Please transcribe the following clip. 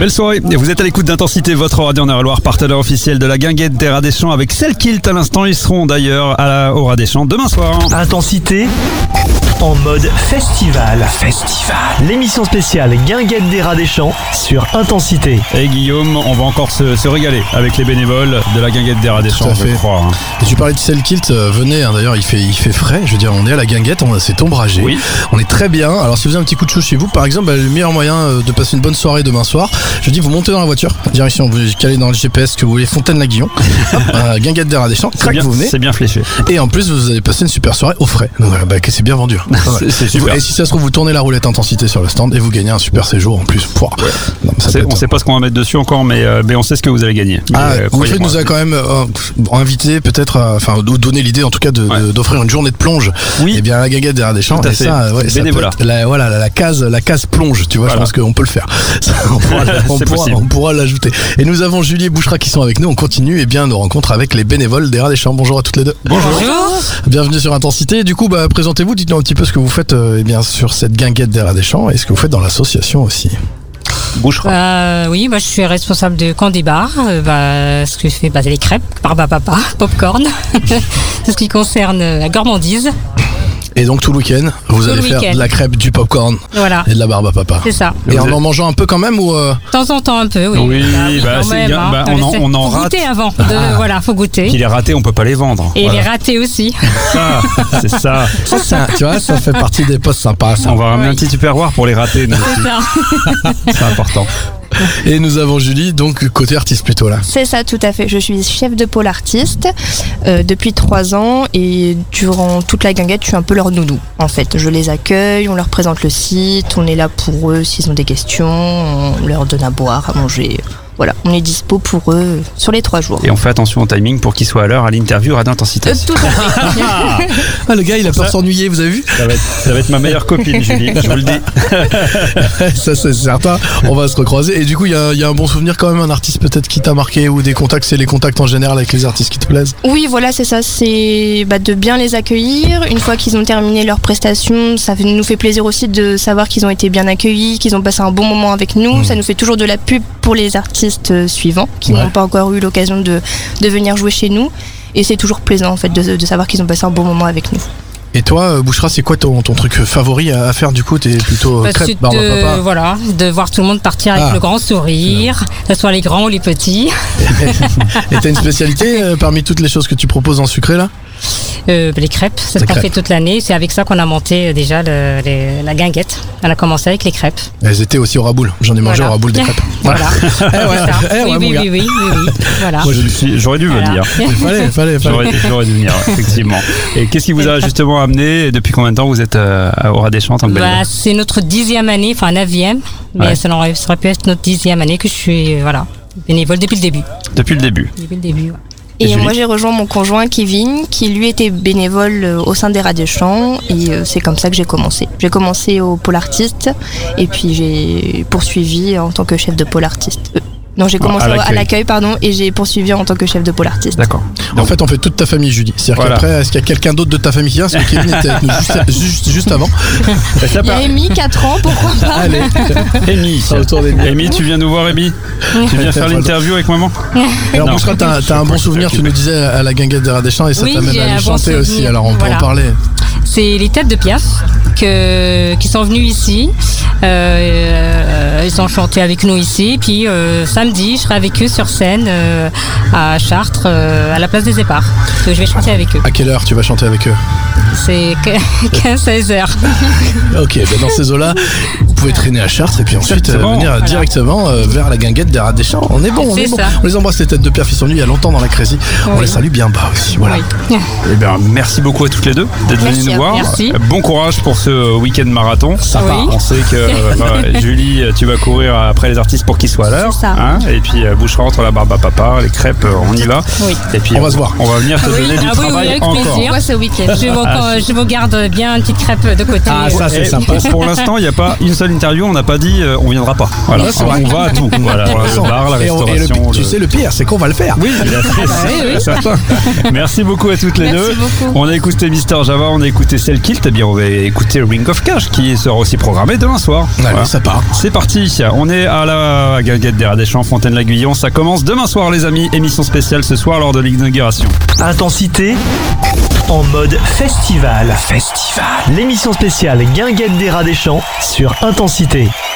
Belle soirée, et vous êtes à l'écoute d'Intensité, votre radio en Eure-et-Loire, partenaire officiel de la guinguette des Rats des Champs avec celle Kilt à l'instant. Ils seront d'ailleurs au Rats des Champs demain soir. Intensité en mode festival. L'émission spéciale Guinguette des Rats des Champs sur Intensité. Et Guillaume, on va encore se régaler avec les bénévoles de la guinguette des Rats des Champs, je crois. Et tu parlais de celle Kilt, venez, d'ailleurs il fait frais, je veux dire on est à la guinguette, c'est ombragé, oui. On est très bien. Alors si vous avez un petit coup de chaud chez vous, par exemple, le meilleur moyen de passer une bonne soirée demain soir, je dis vous montez dans la voiture, direction, vous calez dans le GPS que vous voulez Fontaine-la-Guillon, guinguette des Rats des Champs, vous venez. C'est bien fléché. Et en plus vous allez passer une super soirée au frais, donc c'est bien vendu. C'est super. Et si ça se trouve, vous tournez la roulette Intensité sur le stand et vous gagnez un super séjour en plus. Non, on sait pas ce qu'on va mettre dessus encore, mais on sait ce que vous allez gagner. Wilfried nous a quand même invité peut-être, nous donner l'idée en tout cas d'offrir une journée de plonge. Oui. Et bien à la guinguette des Rats des Champs. Et ça, bénévolat. La case plonge, tu vois, voilà. Je pense qu'on peut le faire. On pourra l'ajouter. Et nous avons Julie et Bouchra qui sont avec nous. On continue nos rencontres avec les bénévoles des Rats des Champs. Bonjour à toutes les deux. Bonjour. Bienvenue sur Intensité. Du coup, présentez-vous, dites-nous un petit peu ce que vous faites sur cette guinguette des Rats des Champs et ce que vous faites dans l'association aussi. Bouchra. Oui, je suis responsable de camp des bars. Ce que je fais, c'est les crêpes, barbe à papa, popcorn. C'est ce qui concerne la gourmandise. Et donc tout le week-end, vous allez faire de la crêpe, du popcorn et de la barbe à papa. C'est ça. Et en mangeant un peu quand même ou De temps en temps un peu, oui. Oui, on en faut rate. goûter avant. Faut goûter. Puis les ratés, on peut pas les vendre. Et les ratés aussi. C'est ça. Tu vois, ça fait partie des postes sympas. Ça. On va ramener un petit tupperware pour les ratés. C'est ça. C'est important. Et nous avons Julie, donc côté artiste plutôt là. C'est ça, tout à fait. Je suis chef de pôle artiste depuis 3 ans et durant toute la guinguette, je suis un peu leur nounou. En fait, je les accueille, on leur présente le site, on est là pour eux s'ils ont des questions, on leur donne à boire, à manger. Voilà, on est dispo pour eux sur les 3 jours. Et on fait attention au timing pour qu'ils soient à l'heure à l'interview à d'Intensité. Tout à fait. Le gars, il a peur de s'ennuyer, vous avez vu ? Ça va être ma meilleure copine, Julie, je vous le dis. Ça, c'est certain. On va se recroiser. Et du coup, il y a un bon souvenir quand même, un artiste peut-être qui t'a marqué ou des contacts, c'est les contacts en général avec les artistes qui te plaisent ? Oui, voilà, c'est ça. C'est de bien les accueillir. Une fois qu'ils ont terminé leur prestation, ça nous fait plaisir aussi de savoir qu'ils ont été bien accueillis, qu'ils ont passé un bon moment avec nous. Ça nous fait toujours de la pub pour les artistes suivants qui n'ont pas encore eu l'occasion de venir jouer chez nous. Et c'est toujours plaisant en fait de savoir qu'ils ont passé un bon moment avec nous. Et toi, Bouchra, c'est quoi ton truc favori à faire du coup ? T'es plutôt crêpe, barbe à papa ? Voilà, de voir tout le monde partir avec le grand sourire, que ce soit les grands ou les petits. Et t'as une spécialité parmi toutes les choses que tu proposes en sucré là ? Les crêpes, c'est ce qu'on fait toute l'année. C'est avec ça qu'on a monté déjà la guinguette. On a commencé avec les crêpes. Elles étaient aussi au Raboul. J'en ai mangé au Raboul des crêpes. Voilà. Oui. Voilà. Moi, j'aurais dû venir. Fallait. J'aurais dû venir, effectivement. Et qu'est-ce qui vous a justement amené ? Depuis combien de temps vous êtes au Rats des Champs en tant que bénévole ? C'est notre 10e année, enfin 9e. Mais ça aurait pu être notre 10e année que je suis bénévole depuis le début. Depuis le début. Et moi j'ai rejoint mon conjoint Kevin qui lui était bénévole au sein des Rats des Champs et c'est comme ça que j'ai commencé. J'ai commencé au pôle artiste et puis j'ai poursuivi en tant que chef de pôle artiste. Non, j'ai commencé à l'accueil, et j'ai poursuivi en tant que chef de pôle artiste. D'accord. En fait, on fait toute ta famille, Julie. C'est-à-dire qu'après, est-ce qu'il y a quelqu'un d'autre de ta famille qui vient ? Parce que Kevin était avec nous juste avant. Il y a Amy, 4 ans, pourquoi pas ? Allez, Amy, tu viens nous voir, Amy ? Tu viens faire l'interview avec maman ? Alors, Bouchra, t'as un bon souvenir, tu nous disais, à la guinguette des Rats des Champs, et ça t'amène à aller chanter aussi. Alors, on peut en parler. C'est les Têtes de Piaf qui sont venus ici. Ils ont chanté avec nous ici. Puis samedi, je serai avec eux sur scène à Chartres, à la place des Éparts. Donc, je vais chanter avec eux. À quelle heure tu vas chanter avec eux ? C'est 15-16 heures. Ok, dans ces eaux-là, vous pouvez traîner à Chartres et puis ensuite venir directement vers la guinguette des Rats des Champs. On est bon, on est bon. On les embrasse, les Têtes de Piaf, ils sont venus il y a longtemps dans la Crésie. On les salue bien bas aussi. Voilà. Oui. Eh bien, merci beaucoup à toutes les deux d'être venues nous voir. Merci. Bon courage pour ce week-end marathon. Ça part. On sait que Julie, tu vas courir après les artistes pour qu'ils soient à l'heure. Et puis Bouchra entre la barbe à papa, les crêpes, on y va. Oui. Et puis on va se voir. On va venir te donner du travail avec encore. plaisir. Moi, ce week-end. Je vous garde bien une petite crêpe de côté. Ah, ça c'est sympa. Pour l'instant, il n'y a pas une seule interview, on n'a pas dit on viendra pas. Voilà. On va à tout. Voilà. Le bar, la restauration. Tu sais, le pire, c'est qu'on va le faire. Oui, c'est certain. Merci beaucoup à toutes les deux. On a écouté Mister Java, on a écouté Celle Kilt. Eh bien, on va écouter Ring of Cash qui sera aussi programmé demain soir. Allez, ça part. C'est parti. parti. On est à la Guinguette des Rats des Champs, Fontaine-l'Aiguillon. Ça commence demain soir, les amis. Émission spéciale ce soir lors de l'inauguration. Intensité en mode festival. L'émission spéciale Guinguette des Rats des Champs sur Intensité.